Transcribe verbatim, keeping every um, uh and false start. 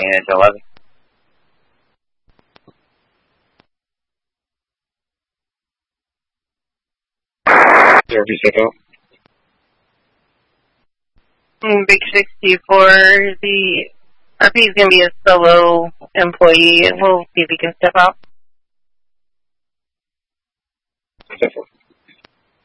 eight to eleven. Zero B six zero. Big sixty for the R P is going to be a solo employee. We'll see if he can step out. Step out.